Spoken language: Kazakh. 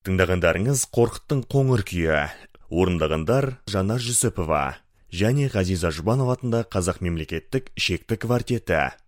Тыңдағандарыңыз Қорқыттың қоңыр күйі. Орындағандар Жанар Жүсіпова және Ғазиза Жұбанов атындағы Қазақ мемлекеттік шекті квартеті.